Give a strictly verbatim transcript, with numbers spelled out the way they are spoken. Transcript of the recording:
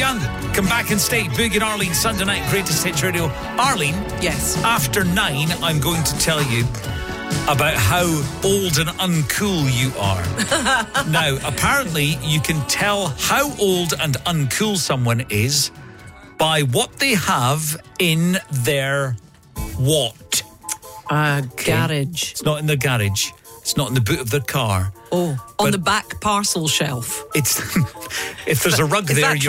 Suzanne, come back and stay. Big and Arlene, Sunday night, Greatest Hits Radio. Arlene? Yes. After nine, I'm going to tell you about how old and uncool you are. Now, apparently, you can tell how old and uncool someone is by what they have in their what? Uh, Okay. Garage. It's not in the garage. It's not in the boot of the car. Oh, on But- the back parcel shelf. It's if there's a rug Is there, that you're